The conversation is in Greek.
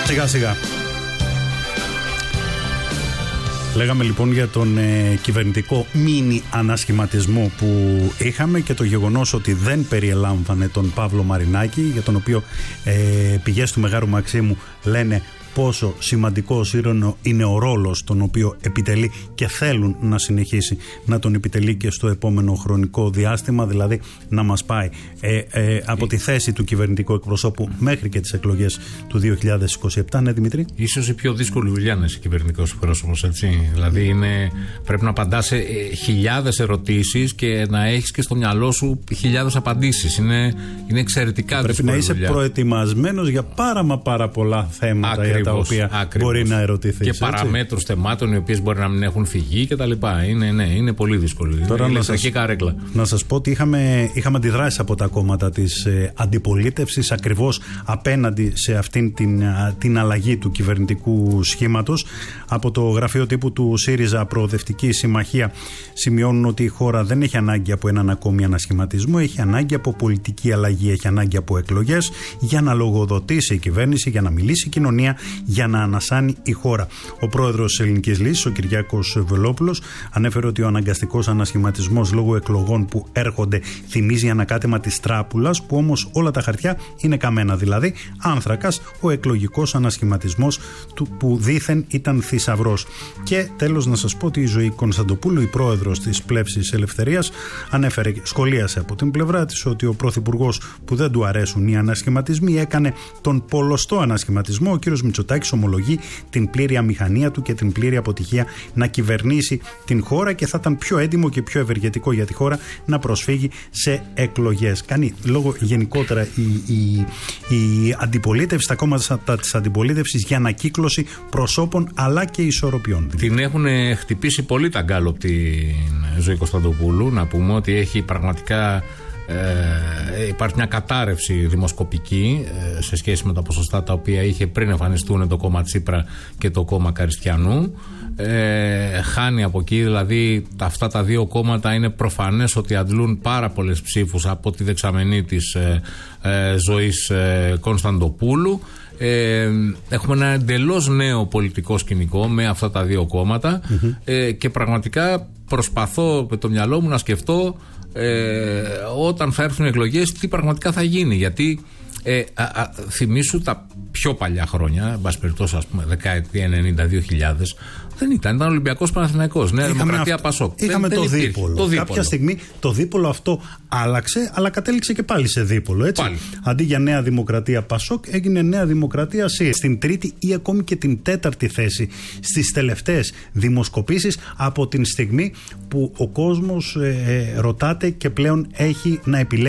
Σιγά σιγά. Λέγαμε λοιπόν για τον κυβερνητικό μίνι ανασχηματισμό που είχαμε και το γεγονός ότι δεν περιελάμβανε τον Παύλο Μαρινάκη, για τον οποίο πηγές του Μεγάρου Μαξίμου λένε πόσο σημαντικός είναι ο ρόλος τον οποίο επιτελεί και θέλουν να συνεχίσει να τον επιτελεί και στο επόμενο χρονικό διάστημα, δηλαδή να μας πάει από τη θέση του κυβερνητικού εκπροσώπου μέχρι και τις εκλογές του 2027. Ναι, Δημήτρη. Ίσως η πιο δύσκολη δουλειά να είσαι κυβερνητικός εκπρόσωπος, έτσι. Δηλαδή πρέπει να απαντάς σε χιλιάδες ερωτήσεις και να έχεις και στο μυαλό σου χιλιάδες απαντήσεις. Είναι εξαιρετικά δύσκολη δουλειά. Πρέπει να είσαι προετοιμασμένος για πάρα πολλά θέματα. Τα οποία μπορεί να ερωτηθείς. Και παραμέτρους θεμάτων οι οποίες μπορεί να μην έχουν φυγεί κτλ. Είναι πολύ δύσκολο. Τώρα είναι ηλεκτρική καρέκλα. Να σας πω ότι είχαμε αντιδράσει από τα κόμματα της αντιπολίτευσης ακριβώς απέναντι σε αυτήν την αλλαγή του κυβερνητικού σχήματος. Από το γραφείο τύπου του ΣΥΡΙΖΑ Προοδευτική Συμμαχία σημειώνουν ότι η χώρα δεν έχει ανάγκη από έναν ακόμη ανασχηματισμό, έχει ανάγκη από πολιτική αλλαγή, έχει ανάγκη από εκλογές για να λογοδοτήσει η κυβέρνηση, για να μιλήσει η κοινωνία, για να ανασάνει η χώρα. Ο πρόεδρος της Ελληνικής Λύσης, ο Κυριάκος Βελόπουλος, ανέφερε ότι ο αναγκαστικός ανασχηματισμός λόγω εκλογών που έρχονται θυμίζει ανακάτεμα της τράπουλας, που όμως όλα τα χαρτιά είναι καμένα. Δηλαδή, άνθρακας ο εκλογικός ανασχηματισμός που δήθεν ήταν θησαυρός. Και τέλος, να σας πω ότι η Ζωή Κωνσταντοπούλου, η πρόεδρος της Πλεύσης Ελευθερίας, σχολίασε από την πλευρά της ότι ο πρωθυπουργός που δεν του αρέσουν οι ανασχηματισμοί έκανε τον πολλωστό ανασχηματισμό. Ο κύριος Μητσοτάκης ομολογεί την πλήρη αμηχανία του και την πλήρη αποτυχία να κυβερνήσει την χώρα και θα ήταν πιο έντιμο και πιο ευεργετικό για τη χώρα να προσφύγει σε εκλογές. Κάνει λόγο γενικότερα η αντιπολίτευση, τα κόμματα της αντιπολίτευσης για ανακύκλωση προσώπων αλλά και ισορροπιών. Την έχουν χτυπήσει πολύ τα γκάλωπ την Ζωή Κωνσταντοπούλου. Να πούμε ότι έχει πραγματικά υπάρχει μια κατάρρευση δημοσκοπική σε σχέση με τα ποσοστά τα οποία είχε πριν εμφανιστούν το κόμμα Τσίπρα και το κόμμα Καριστιανού. Χάνει από εκεί, δηλαδή αυτά τα δύο κόμματα είναι προφανές ότι αντλούν πάρα πολλές ψήφους από τη δεξαμενή της Ζωής Κωνσταντοπούλου. Έχουμε ένα εντελώς νέο πολιτικό σκηνικό με αυτά τα δύο κόμματα και πραγματικά προσπαθώ με το μυαλό μου να σκεφτώ όταν θα έρθουν οι εκλογές τι πραγματικά θα γίνει, γιατί θυμίσου τα πιο παλιά χρόνια, εν πάση περιπτώσει, ας πούμε δεκαετία 90-2000, δεν ήταν Ολυμπιακός Παναθηναϊκός, Νέα Δημοκρατία, Πασόκ. Είχαμε το δίπολο. Κάποια στιγμή το δίπολο αυτό άλλαξε, αλλά κατέληξε και πάλι σε δίπολο. Έτσι. Αντί για Νέα Δημοκρατία Πασόκ, έγινε Νέα Δημοκρατία ΣΥΡΙΖΑ. Στην τρίτη ή ακόμη και την τέταρτη θέση στις τελευταίες δημοσκοπήσεις, από την στιγμή που ο κόσμος ρωτάται και πλέον έχει να επιλέξει